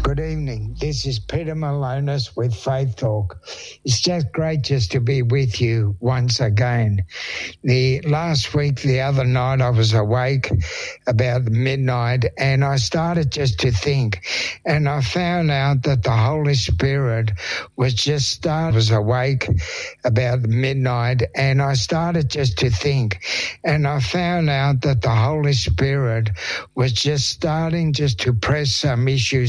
Good evening. This is Peter Malonis with Faith Talk. It's just great just to be with you once again. The other night, I was awake about midnight and I started just to think, and I found out that the Holy Spirit was awake about midnight and I started just to think, and I found out that the Holy Spirit was just starting just to press some issues